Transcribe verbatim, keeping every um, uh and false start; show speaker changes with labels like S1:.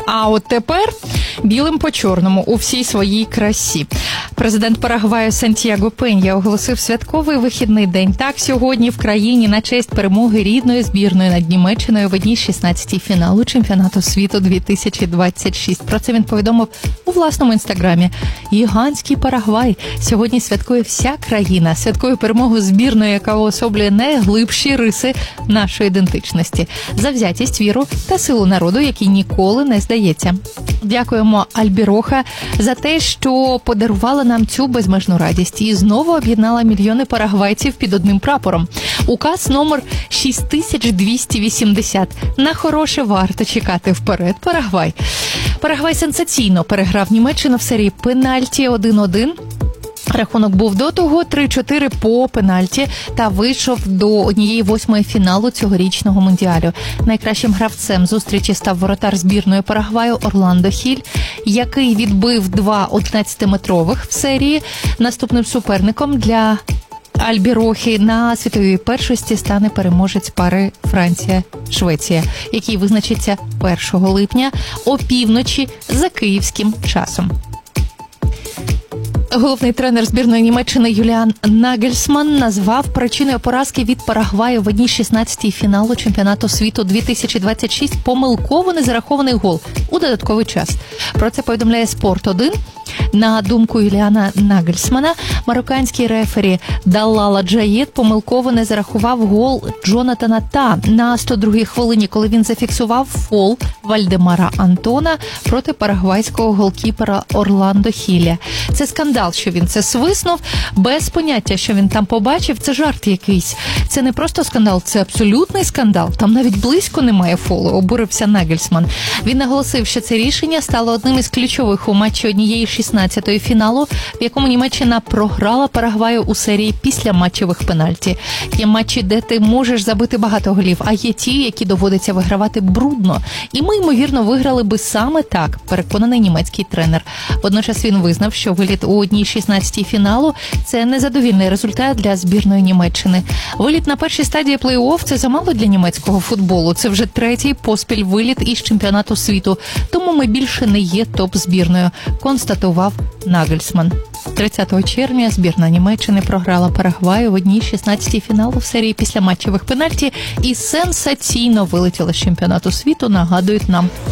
S1: А от тепер білим по чорному у всій своїй красі. Президент Парагваю Сантьяго Пенья оголосив святковий вихідний день. Так, сьогодні в країні на честь перемоги рідної збірної над Німеччиною в одній з шістнадцятій фіналу чемпіонату світу дві тисячі двадцять шість. Про це він повідомив у власному інстаграмі. Гігантський Парагвай сьогодні святкує вся країна. Святкує перемогу збірної, яка уособлює найглибші риси нашої ідентичності. Завзятість, віру та силу народу, який ніколи не здається. Дякуємо Альбіроха за те, що подарувала нам цю безмежну радість і знову об'єднала мільйони парагвайців під одним прапором. Указ номер шість тисяч двісті вісімдесят. На хороше варто чекати. Вперед, Парагвай. Парагвай сенсаційно переграв Німеччину в серії пенальті один один. Рахунок був до того три-чотири по пенальті та вийшов до однієї восьмої фіналу цьогорічного мундіалю. Найкращим гравцем зустрічі став воротар збірної Парагваю Орландо Хіль, який відбив два одинадцятиметрових в серії. Наступним суперником для Альбірохи на світовій першості стане переможець пари Франція-Швеція, який визначиться першого липня опівночі за київським часом. Головний тренер збірної Німеччини Юліан Нагельсман назвав причиною поразки від Парагваю в одній з шістнадцятій фіналу чемпіонату світу дві тисячі двадцять шість помилково незарахований гол у додатковий час. Про це повідомляє Спорт один. На думку Юліана Нагельсмана, марокканський рефері Даллала Джаєд помилково не зарахував гол Джонатана Та на сто другій хвилині, коли він зафіксував фол Вальдемара Антона проти парагвайського голкіпера Орландо Хіля. Це скандал, що він це свиснув, без поняття, що він там побачив, це жарт якийсь. Це не просто скандал, це абсолютний скандал. Там навіть близько немає фолу, обурився Нагельсман. Він наголосив, що це рішення стало одним із ключових у матчі однієї шістнадцятої фіналу, в якому Німеччина програла Парагваю у серії після матчевих пенальті. Є матчі, де ти можеш забити багато голів, а є ті, які доводиться вигравати брудно. І ми, ймовірно, виграли би саме так, переконаний німецький тренер. Водночас він визнав, що виліт у одній шістнадцятій фіналу – це незадовільний результат для збірної Німеччини. Виліт на першій стадії плей-офф – це замало для німецького футболу. Це вже третій поспіль виліт із чемпіонату світу. Тому ми більше не є топ-збірною, констатував Нагельсман. тридцятого червня збірна Німеччини програла Парагваю в одній шістнадцятій фіналу в серії після матчевих пенальті і сенсаційно вилетіла з чемпіонату світу, нагадують нам.